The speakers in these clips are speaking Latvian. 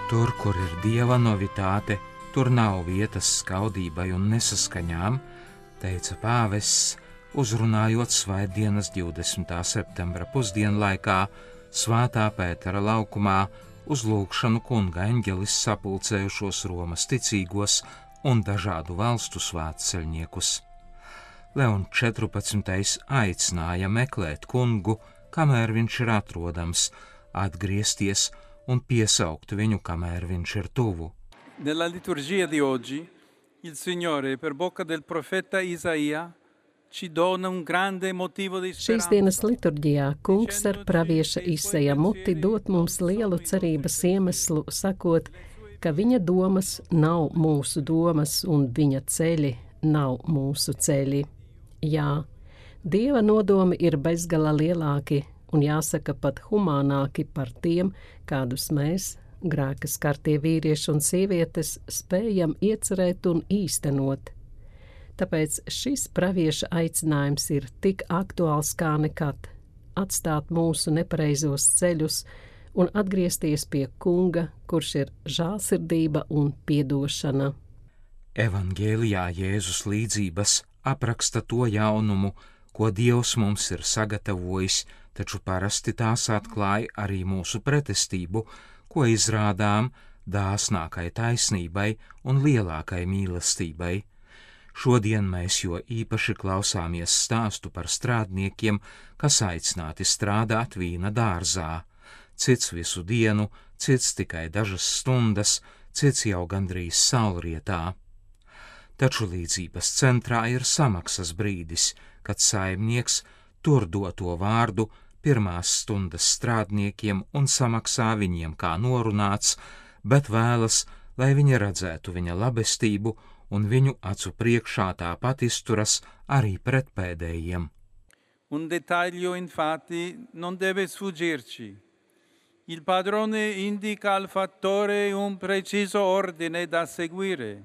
Tur, kur ir Dieva novitāte, tur nav vietas skaudībai un nesaskaņām, teica pāvests, uzrunājot svētdienas 20. septembra pusdienlaikā Svētā Pētera laukumā uz lūgšanu kunga eņģelis sapulcējušos Romas ticīgos un dažādu valstu svētceļniekus. Leons 14. aicināja meklēt kungu, kamēr viņš ir atrodams, atgriezties un piesaukt viņu, kamēr viņš ir tuvu. Nella liturgia di oggi, il Signore, per bocca del profeta Isaia, ci dona un grande motivo di speranza. Šīs dienas liturģijā kungs ar pravieša Isaija muti dot mums lielu cerības iemeslu, sakot, ka viņa domas nav mūsu domas un viņa ceļi nav mūsu ceļi. Jā, Dieva nodomi ir bezgala lielāki un jāsaka pat humānāki par tiem, kādus mēs, grēka skartie vīrieši un sievietes, spējam iecerēt un īstenot. Tāpēc šis pravieša aicinājums ir tik aktuāls kā nekad – atstāt mūsu nepareizos ceļus un atgriezties pie kunga, kurš ir žēlsirdība un piedošana. Evangēlijā Jēzus līdzības apraksta to jaunumu, ko Dievs mums ir sagatavojis, taču parasti tās atklāja arī mūsu pretestību, ko izrādām dāsnākai taisnībai un lielākai mīlestībai. Šodien mēs jo īpaši klausāmies stāstu par strādniekiem, kas aicināti strādāt vīna dārzā. Cits visu dienu, cits tikai dažas stundas, cits jau gandrīz saulrietā. Taču līdzības centrā ir samaksas brīdis, kad saimnieks tur doto vārdu pirmās stundas strādniekiem un samaksā viņiem kā norunāts, bet vēlas, lai viņi redzētu viņa labestību un viņu acu priekšā tāpat izturas arī pret pēdējiem. Un dettaglio infatti non deve sfuggirci. Il padrone indica al fattore un preciso ordine da seguire.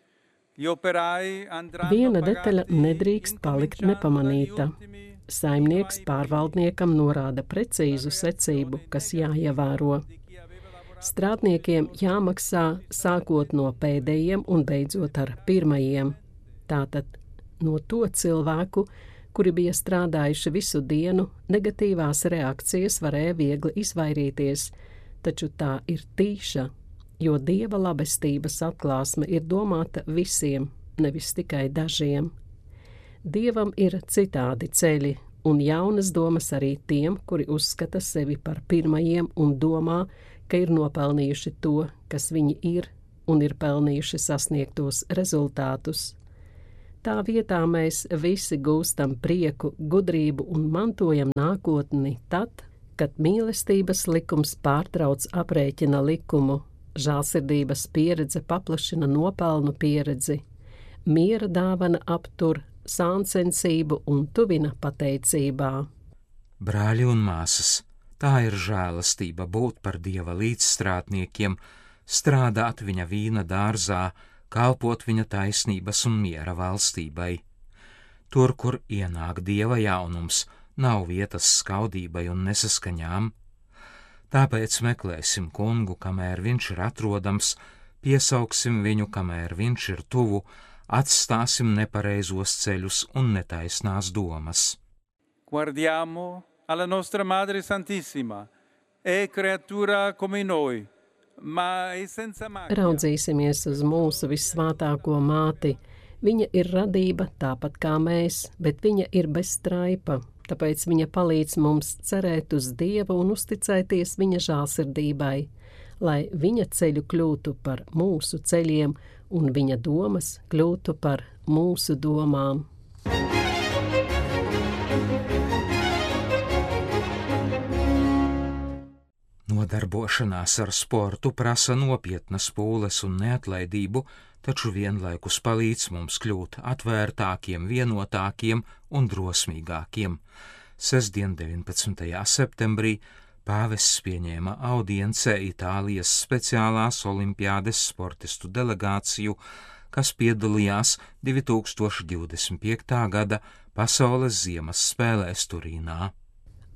Viena detaļa nedrīkst palikt nepamanīta. Saimnieks pārvaldniekam norāda precīzu secību, kas jāievēro. Strādniekiem jāmaksā sākot no pēdējiem un beidzot ar pirmajiem. Tātad no to cilvēku, kuri bija strādājuši visu dienu, negatīvās reakcijas varēja viegli izvairīties, taču tā ir tīša, jo Dieva labestības atklāsme ir domāta visiem, nevis tikai dažiem. Dievam ir citādi ceļi un jaunas domas arī tiem, kuri uzskata sevi par pirmajiem un domā, ka ir nopelnījuši to, kas viņi ir, un ir pelnījuši sasniegtos rezultātus. Tā vietā mēs visi gūstam prieku, gudrību un mantojam nākotni tad, kad mīlestības likums pārtrauc aprēķina likumu, žēlsirdības pieredze paplašina nopelnu pieredzi, miera dāvana aptur sāncensību un tuvina pateicībā. Brāļi un māsas, tā ir žēlastība būt par Dieva līdzstrādniekiem, strādāt viņa vīna dārzā, kalpot viņa taisnības un miera valstībai. Tur, kur ienāk Dieva jaunums, nav vietas skaudībai un nesaskaņām. Tāpēc meklēsim kungu, kamēr viņš ir atrodams, piesauksim viņu, kamēr viņš ir tuvu, atstāsim nepareizos ceļus un netaisnās domas. Guardiamo alla nostra Madre Santissima, è creatura come noi, ma è senza macchia. Raudzīsimies uz mūsu vissvētāko māti. Viņa ir radība tāpat kā mēs, bet viņa ir bez straipa. Tāpēc viņa palīdz mums cerēt uz Dievu un uzticēties viņa žēlsirdībai, lai viņa ceļu kļūtu par mūsu ceļiem un viņa domas kļūtu par mūsu domām. Nodarbošanās ar sportu prasa nopietnas pūles un neatlaidību, taču vienlaikus palīdz mums kļūt atvērtākiem, vienotākiem un drosmīgākiem. Sestdien, 19. septembrī, pāvests pieņēma audiencē Itālijas speciālās olimpiādes sportistu delegāciju, kas piedalījās 2025. gada Pasaules ziemas spēlēs Turīnā.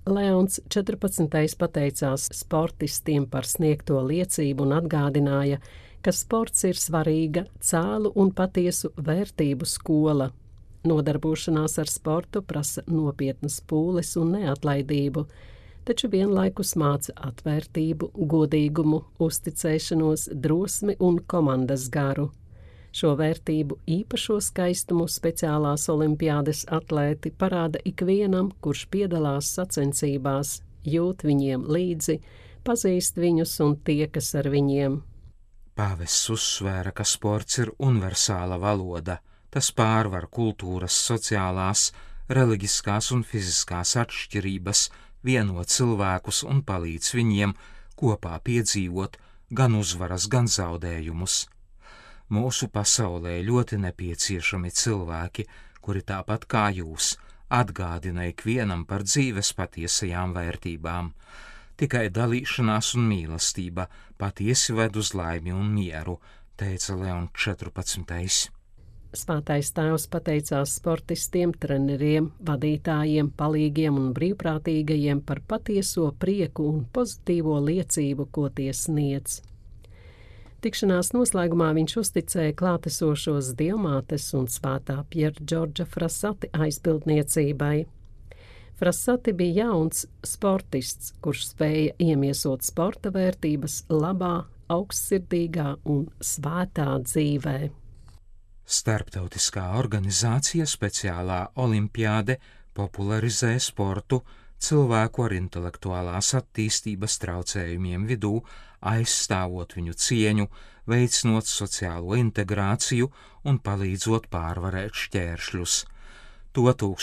Leons 14. pateicās sportistiem par sniegto liecību un atgādināja, ka sports ir svarīga, cēlu un patiesu vērtību skola. Nodarbošanās ar sportu prasa nopietnas pūles un neatlaidību, taču vienlaikus māca atvērtību, godīgumu, uzticēšanos, drosmi un komandas garu. Šo vērtību īpašo skaistumu speciālās olimpiādes atlēti parāda ikvienam, kurš piedalās sacensībās, jūt viņiem līdzi, pazīst viņus un tiekas ar viņiem. Pāvests uzsvēra, ka sports ir universāla valoda. Tas pārvar kultūras, sociālās, reliģiskās un fiziskās atšķirības, vieno cilvēkus un palīdz viņiem kopā piedzīvot gan uzvaras, gan zaudējumus. Mūsu pasaulē ļoti nepieciešami cilvēki, kuri tāpat kā jūs atgādina ikvienam par dzīves patiesajām vērtībām. Tikai dalīšanās un mīlestība patiesi ved uz laimi un mieru, teica Leons 14. Svētais tēvs pateicās sportistiem, treneriem, vadītājiem, palīgiem un brīvprātīgajiem par patieso prieku un pozitīvo liecību, ko tie sniedz. Tikšanās noslēgumā viņš uzticēja klātesošos Dievmātes un svētā Pjera Džordža Frassati aizbildniecībai. Frassati bija jauns sportists, kurš spēja iemiesot sporta vērtības labā, augstsirdīgā un svētā dzīvē. Starptautiskā organizācija Speciālā olimpiāde popularizē sportu cilvēku ar intelektuālās attīstības traucējumiem vidū, aizstāvot viņu cieņu, veicinot sociālo integrāciju un palīdzot pārvarēt šķēršļus. To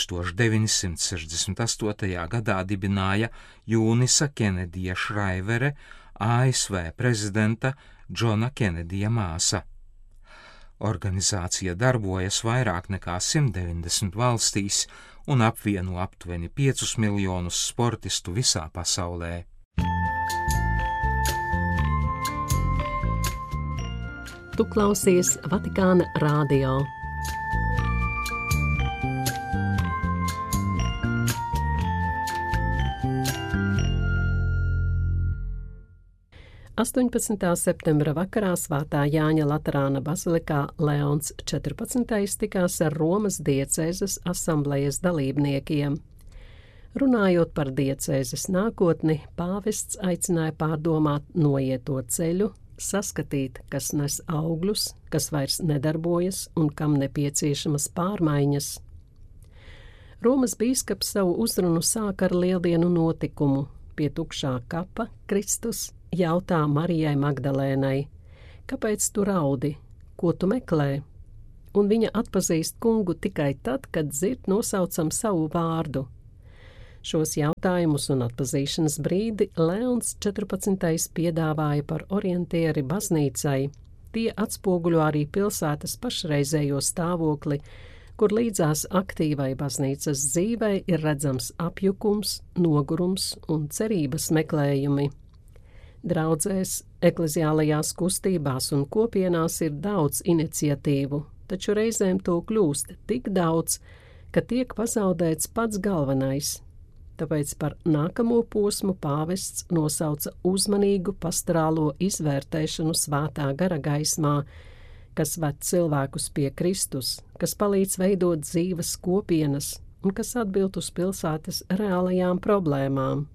1968. gadā dibināja Jūnisa Kenedija Šraivere, ASV prezidenta Džona Kenedija māsa. Organizācija darbojas vairāk nekā 190 valstīs un apvieno aptuveni 5 miljonus sportistu visā pasaulē. Tu klausies Vatikāna radio. Septembra vakarā Svētā Jāņa Laterāna bazilikā Leons 14. tikās ar Romas diecēzes asamblejas dalībniekiem. Runājot par diecēzes nākotni, pāvests aicināja pārdomāt noieto ceļu, saskatīt, kas nes augļus, kas vairs nedarbojas un kam nepieciešamas pārmaiņas. Romas bīskaps savu uzrunu sāk ar lieldienu notikumu. Pie tukšā kapa Kristus jautā Marijai Magdalēnai: kāpēc tu raudi, ko tu meklē? Un viņa atpazīst kungu tikai tad, kad dzird nosaucam savu vārdu. Šos jautājumus un atpazīšanas brīdi Leons 14. piedāvāja par orientieri baznīcai. Tie atspoguļo arī pilsētas pašreizējo stāvokli, kur līdzās aktīvai baznīcas dzīvei ir redzams apjukums, nogurums un cerības meklējumi. Draudzēs, ekleziālajās kustībās un kopienās ir daudz iniciatīvu, taču reizēm to kļūst tik daudz, ka tiek pazaudēts pats galvenais. Tāpēc par nākamo posmu pāvests nosauca uzmanīgu pastorālo izvērtēšanu svētā gara gaismā, kas ved cilvēkus pie Kristus, kas palīdz veidot dzīves kopienas un kas atbild uz pilsētas reālajām problēmām.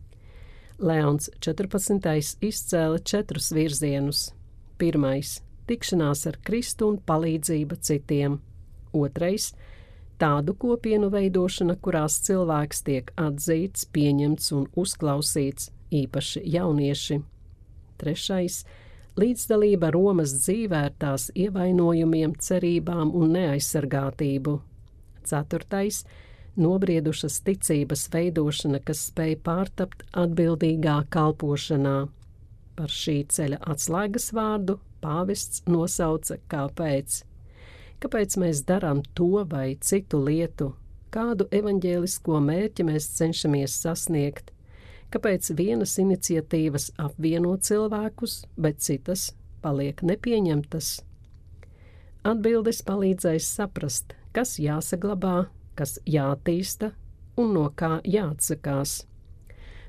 Leons 14. izcēla 4 virzienus. 1. tikšanās ar Kristu un palīdzība citiem. 2. tādu kopienu veidošana, kurās cilvēks tiek atzīts, pieņemts un uzklausīts, īpaši jaunieši. 3. līdzdalība Romas dzīvē ar tās ievainojumiem, cerībām un neaizsargātību. 4. nobriedušas ticības veidošana, kas spēj pārtapt atbildīgā kalpošanā. Par šī ceļa atslēgas vārdu pāvests nosauca kāpēc. Kāpēc mēs darām to vai citu lietu? Kādu evaņģēlisko mērķi mēs cenšamies sasniegt? Kāpēc vienas iniciatīvas apvieno cilvēkus, bet citas paliek nepieņemtas? Atbildes palīdzēs saprast, kas jāsaglabā, kas jātīsta un no kā jāatsakās.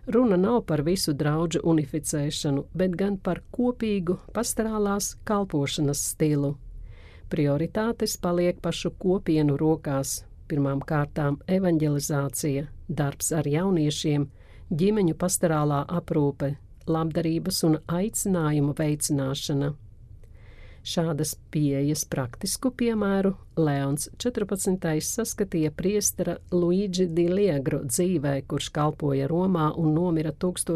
Runa nav par visu draudžu unificēšanu, bet gan par kopīgu pastorālās kalpošanas stilu. Prioritātes paliek pašu kopienu rokās, pirmām kārtām evaņģelizācija, darbs ar jauniešiem, ģimeņu pastorālā aprūpe, labdarības un aicinājumu veicināšana. Šādas pieejas praktisku piemēru Leons 14. saskatīja priestera Luigi di Liegro dzīvē, kurš kalpoja Romā un nomira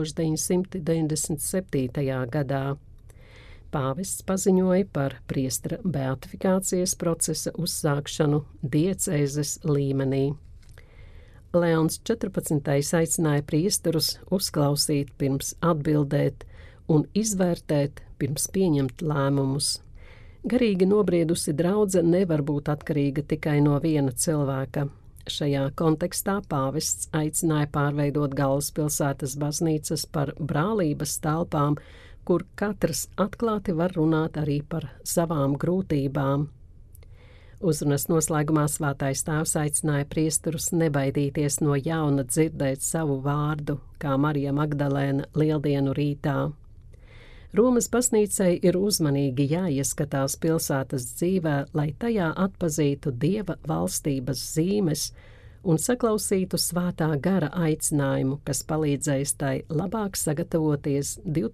1997. gadā. Pāvests paziņoja par priestera beatifikācijas procesa uzsākšanu diecēzes līmenī. Leons 14. aicināja priesterus uzklausīt pirms atbildēt un izvērtēt pirms pieņemt lēmumus. Garīgi nobriedusi draudze nevar būt atkarīga tikai no viena cilvēka. Šajā kontekstā pāvests aicināja pārveidot galvaspilsētas baznīcas par brālības telpām, kur katrs atklāti var runāt arī par savām grūtībām. Uzrunas noslēgumā Svētais Tēvs aicināja priesterus nebaidīties no jauna dzirdēt savu vārdu, kā Marija Magdalēna lieldienu rītā. Romas baznīcai ir uzmanīgi jāieskatās pilsētas dzīvē, lai tajā atpazītu Dieva valstības zīmes un saklausītu svētā gara aicinājumu, kas palīdzēs tai labāk sagatavoties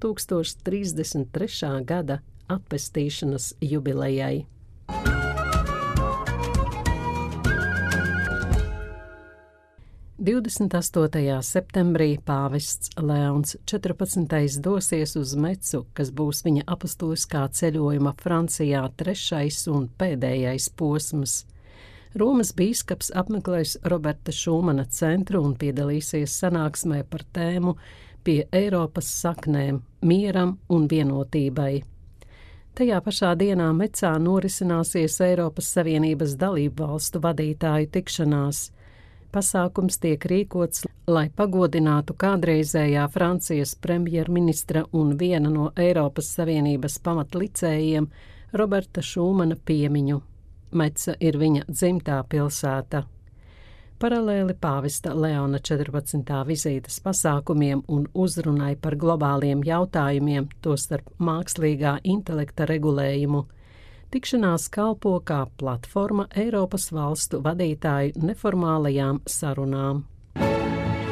2033. gada atpestīšanas jubilejai. – 28. septembrī pāvests Leons 14. dosies uz Mecu, kas būs viņa apostuliskā ceļojuma Francijā 3. un pēdējais posms. Romas bīskaps apmeklēs Roberta Šūmana centru un piedalīsies sanāksmē par tēmu pie Eiropas saknēm, mieram un vienotībai. Tajā pašā dienā Mecā norisināsies Eiropas Savienības dalību valstu vadītāju tikšanās. Pasākums tiek rīkots, lai pagodinātu kādreizējā Francijas premjerministra un viena no Eiropas Savienības pamatlicējiem Roberta Šūmana piemiņu. Meca ir viņa dzimtā pilsēta. Paralēli pāvesta Leona 14. vizītes pasākumiem un uzrunai par globāliem jautājumiem, tostarp mākslīgā intelekta regulējumu, tikšanās kalpo kā platforma Eiropas valstu vadītāju neformālajām sarunām.